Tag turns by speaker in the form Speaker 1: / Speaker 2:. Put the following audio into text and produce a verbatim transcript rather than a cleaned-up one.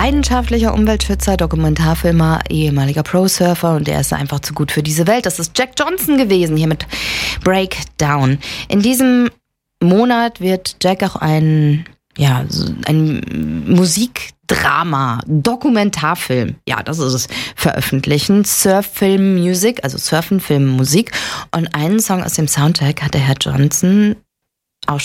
Speaker 1: leidenschaftlicher Umweltschützer, Dokumentarfilmer, ehemaliger Pro-Surfer und er ist einfach zu gut für diese Welt. Das ist Jack Johnson gewesen, hier mit Breakdown. In diesem Monat wird Jack auch ein, ja, ein Musikdrama, Dokumentarfilm, ja, das ist es, veröffentlichen. Surf Film Music, also Surfen, Film, Musik. Und einen Song aus dem Soundtrack hat der Herr Johnson